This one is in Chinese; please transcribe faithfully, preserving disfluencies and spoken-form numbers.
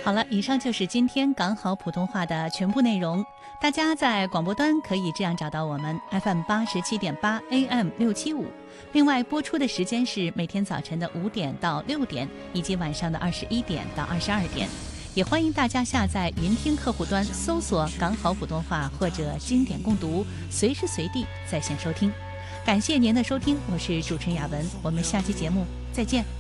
好了，以上就是今天港好普通话的全部内容。大家在广播端可以这样找到我们 F M 八十七点八 A M 六七五。另外播出的时间是每天早晨的五点到六点，以及晚上的二十一点到二十二点。也欢迎大家下载云听客户端，搜索港好普通话或者经典共读，随时随地在线收听。感谢您的收听，我是主持人雅文，我们下期节目再见。